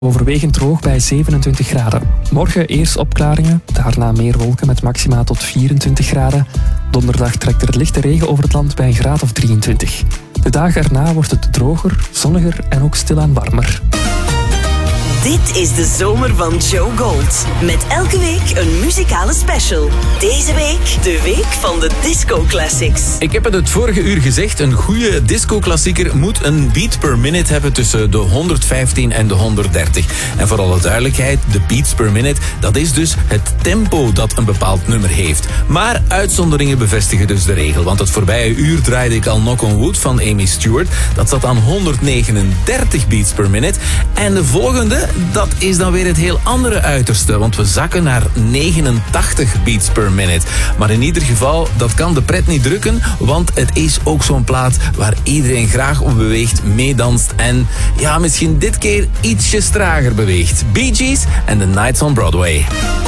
Overwegend droog bij 27 graden. Morgen eerst opklaringen, daarna meer wolken met maxima tot 24 graden. Donderdag trekt er lichte regen over het land bij een graad of 23. De dagen erna wordt het droger, zonniger en ook stilaan warmer. Dit is de zomer van Joe Gold. Met elke week een muzikale special. Deze week de week van de Disco Classics. Ik heb het vorige uur gezegd, een goede disco-klassieker moet een beat per minute hebben tussen de 115 en de 130. En voor alle duidelijkheid, de beats per minute, dat is dus het tempo dat een bepaald nummer heeft. Maar uitzonderingen bevestigen dus de regel, want het voorbije uur draaide ik al Knock on Wood van Amy Stewart. Dat zat aan 139 beats per minute. En de volgende, dat is dan weer het heel andere uiterste, want we zakken naar 89 beats per minute. Maar in ieder geval, dat kan de pret niet drukken, want het is ook zo'n plaat waar iedereen graag op beweegt, meedanst en ja, misschien dit keer ietsjes trager beweegt. Bee Gees en The Nights on Broadway.